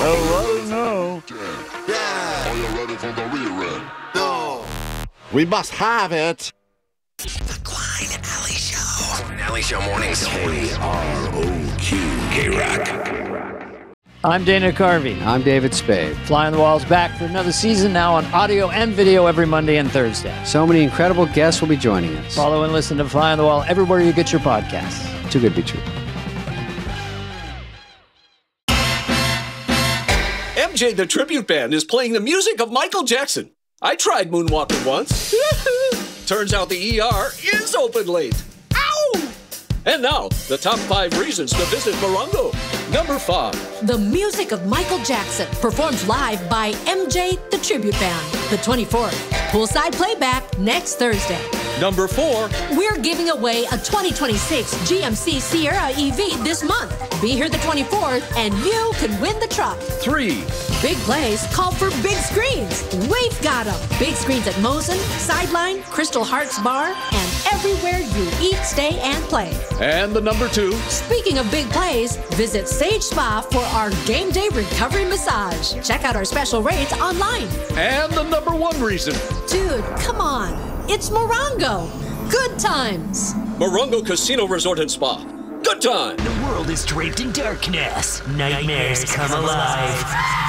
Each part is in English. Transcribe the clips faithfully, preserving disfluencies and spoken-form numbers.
Oh, no. Yeah. Are you ready for the rear end? No. We must have it. The Klein Alley Show. Klein Alley Show mornings. K R O Q. K-Rock. I'm Dana Carvey. I'm David Spade. Fly on the Wall's back for another season now on audio and video every Monday and Thursday. So many incredible guests will be joining us. Follow and listen to Fly on the Wall everywhere you get your podcasts. Too good to be true. M J the Tribute Band is playing the music of Michael Jackson. I tried moonwalking once. Turns out the E R is open late. Ow! And now, the top five reasons to visit Morongo. Number five. The music of Michael Jackson, performed live by M J the Tribute Band, the twenty-fourth. Poolside playback next Thursday. Number four. We're giving away a twenty twenty-six G M C Sierra E V this month. Be here the twenty-fourth and you can win the truck. Three. Big plays call for big screens. We've got them. Big screens at Mosen, Sideline, Crystal Hearts Bar, and everywhere you eat, stay, and play. And the number two. Speaking of big plays, visit Sage Spa for our game day recovery massage. Check out our special rates online. And the number one reason. Dude, come on. It's Morongo. Good times. Morongo Casino Resort and Spa. Good time. The world is draped in darkness. Nightmares come alive.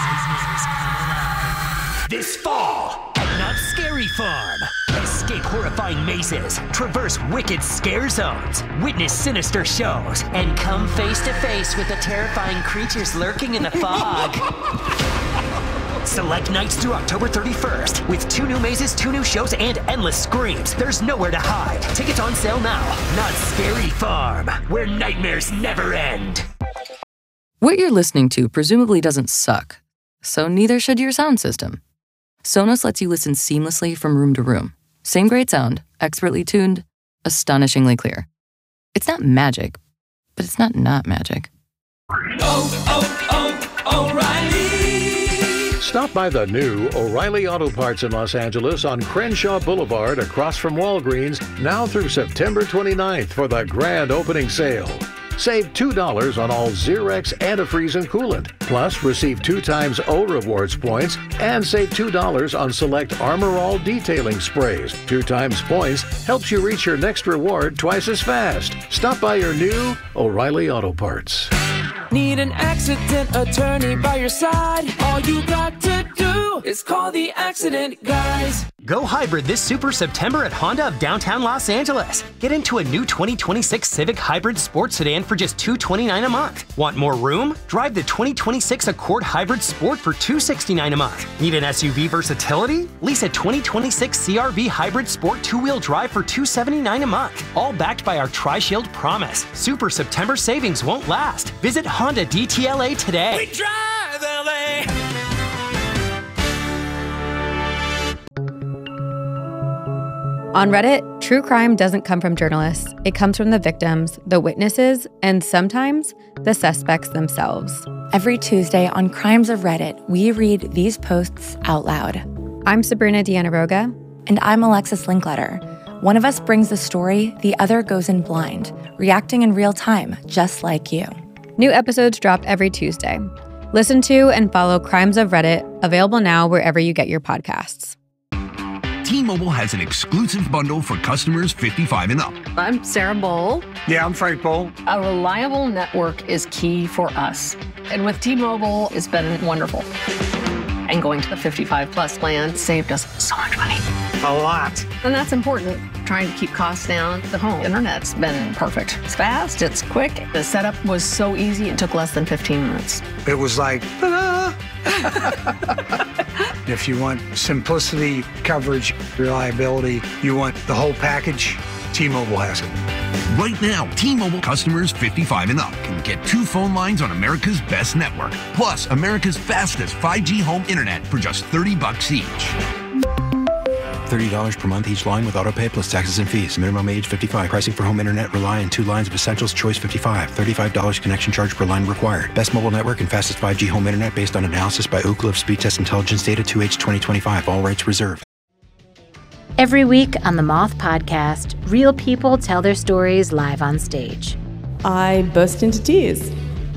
This fall, at Not Scary Farm. Escape horrifying mazes, traverse wicked scare zones, witness sinister shows, and come face to face with the terrifying creatures lurking in the fog. Select nights through October thirty-first. With two new mazes, two new shows, and endless screams. There's nowhere to hide. Tickets on sale now. Not Scary Farm, where nightmares never end. What you're listening to presumably doesn't suck, so neither should your sound system. Sonos lets you listen seamlessly from room to room. Same great sound, expertly tuned, astonishingly clear. It's not magic, but it's not not magic. Oh, oh, oh, O'Reilly! Stop by the new O'Reilly Auto Parts in Los Angeles on Crenshaw Boulevard across from Walgreens now through September twenty-ninth for the grand opening sale. Save two dollars on all Xerox antifreeze and coolant. Plus, receive two times O Rewards points and save two dollars on select Armor All detailing sprays. Two times points helps you reach your next reward twice as fast. Stop by your new O'Reilly Auto Parts. Need an accident attorney by your side? All you got to do is call the accident guys. Go hybrid this Super September at Honda of downtown Los Angeles. Get into a new twenty twenty-six Civic Hybrid Sport Sedan for just two hundred twenty-nine dollars a month. Want more room? Drive the twenty twenty-six Accord Hybrid Sport for two hundred sixty-nine dollars a month. Need an S U V versatility? Lease a twenty twenty-six C R V Hybrid Sport two-wheel drive for two hundred seventy-nine dollars a month. All backed by our Tri-Shield promise. Super September savings won't last. Visit Honda D T L A today. We drive L A. On Reddit, true crime doesn't come from journalists. It comes from the victims, the witnesses, and sometimes the suspects themselves. Every Tuesday on Crimes of Reddit, we read these posts out loud. I'm Sabrina Dianaroga. And I'm Alexis Linkletter. One of us brings the story, the other goes in blind, reacting in real time, just like you. New episodes drop every Tuesday. Listen to and follow Crimes of Reddit, available now wherever you get your podcasts. T-Mobile has an exclusive bundle for customers fifty-five and up. I'm Sarah Bowl. Yeah, I'm Frank Bowl. A reliable network is key for us. And with T-Mobile, it's been wonderful. And going to the fifty-five plus plan saved us so much money. A lot. And that's important. Trying to keep costs down. The home internet's been perfect. It's fast, it's quick. The setup was so easy, it took less than fifteen minutes. It was like, ta-da! If you want simplicity, coverage, reliability, you want the whole package, T-Mobile has it. Right now, T-Mobile customers fifty-five and up can get two phone lines on America's best network, plus America's fastest five G home internet for just thirty bucks each. thirty dollars per month each line with autopay plus taxes and fees. Minimum age fifty-five. Pricing for home internet rely on two lines of Essentials Choice fifty-five. thirty-five dollars connection charge per line required. Best mobile network and fastest five G home internet based on analysis by Ookla of Speed Test Intelligence data two H twenty twenty-five. All rights reserved. Every week on the Moth Podcast, real people tell their stories live on stage. I burst into tears.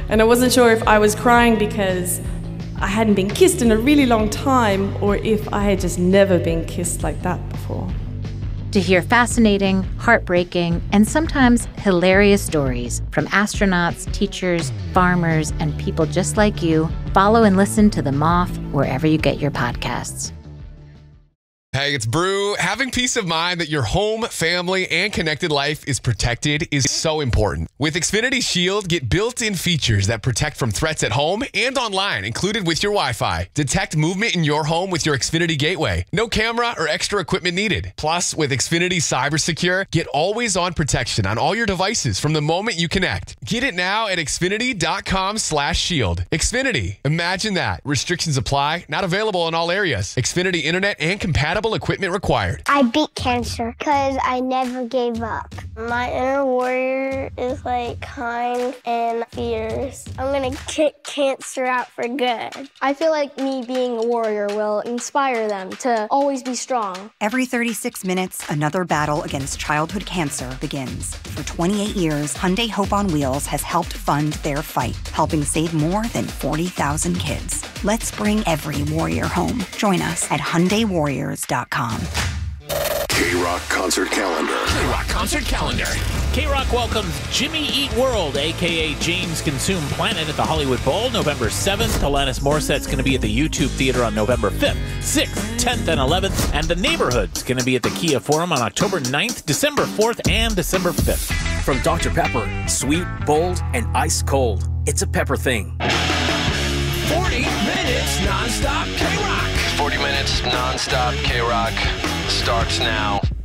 And I wasn't sure if I was crying because I hadn't been kissed in a really long time, or if I had just never been kissed like that before. To hear fascinating, heartbreaking, and sometimes hilarious stories from astronauts, teachers, farmers, and people just like you, follow and listen to The Moth wherever you get your podcasts. Hey, it's Brew. Having peace of mind that your home, family, and connected life is protected is so important. With Xfinity Shield, get built-in features that protect from threats at home and online, included with your Wi-Fi. Detect movement in your home with your Xfinity Gateway. No camera or extra equipment needed. Plus, with Xfinity CyberSecure, get always-on protection on all your devices from the moment you connect. Get it now at Xfinity.com slash shield. Xfinity. Imagine that. Restrictions apply. Not available in all areas. Xfinity Internet and compatible equipment required. I beat cancer because I never gave up. My inner warrior is like kind and fierce. I'm gonna kick cancer out for good. I feel like me being a warrior will inspire them to always be strong. Every thirty-six minutes, another battle against childhood cancer begins. For twenty-eight years, Hyundai Hope on Wheels has helped fund their fight, helping save more than forty thousand kids. Let's bring every warrior home. Join us at Hyundai Warriors dot com. K-Rock Concert Calendar. K-Rock Concert Calendar. K-Rock welcomes Jimmy Eat World, a k a. James Consume Planet, at the Hollywood Bowl November seventh. Alanis Morissette's going to be at the YouTube Theater on November fifth, sixth, tenth, and eleventh. And The Neighborhood's going to be at the Kia Forum on October ninth, December fourth, and December fifth. From Doctor Pepper, sweet, bold, and ice cold. It's a pepper thing. forty minutes nonstop K-Rock. forty minutes nonstop K-Rock starts now.